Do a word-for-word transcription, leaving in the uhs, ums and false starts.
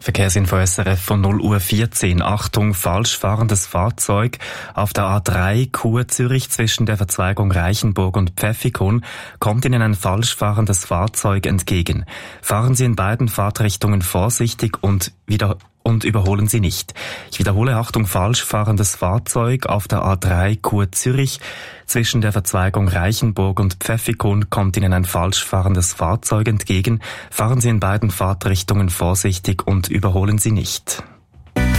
Verkehrsinfo S R F von null Uhr vierzehn. Achtung, falsch fahrendes Fahrzeug auf der A drei Chur Zürich zwischen der Verzweigung Reichenburg und Pfäffikon kommt Ihnen ein falsch fahrendes Fahrzeug entgegen. Fahren Sie in beiden Fahrtrichtungen vorsichtig und wieder und überholen Sie nicht. Ich wiederhole, Achtung, falsch fahrendes Fahrzeug auf der A drei Chur Zürich. Zwischen der Verzweigung Reichenburg und Pfäffikon kommt Ihnen ein falsch fahrendes Fahrzeug entgegen. Fahren Sie in beiden Fahrtrichtungen vorsichtig und überholen Sie nicht.